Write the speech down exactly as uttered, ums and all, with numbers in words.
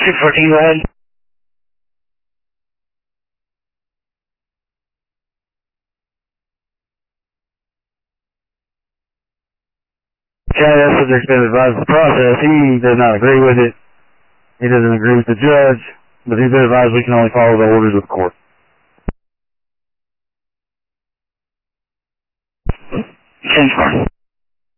six fourteen, go ahead. Yeah, that subject's been advised of the process. He does not agree with it. He doesn't agree with the judge, but he's been advised we can only follow the orders of the court. ten four.